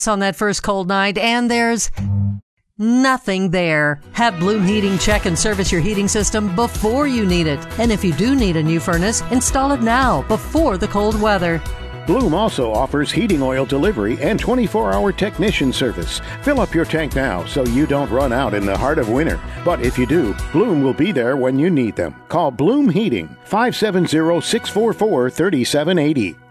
on that first cold night, and there's nothing there. Have Bloom Heating check and service your heating system before you need it. And if you do need a new furnace, install it now before the cold weather. Bloom also offers heating oil delivery and 24-hour technician service. Fill up your tank now so you don't run out in the heart of winter. But if you do, Bloom will be there when you need them. Call Bloom Heating, 570-644-3780.